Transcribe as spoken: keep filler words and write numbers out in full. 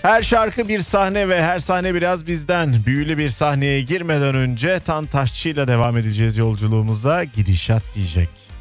Her şarkı bir sahne ve her sahne biraz bizden. Büyülü bir sahneye girmeden önce Tan Taşçı'yla devam edeceğiz yolculuğumuza. Gidişat diyecek.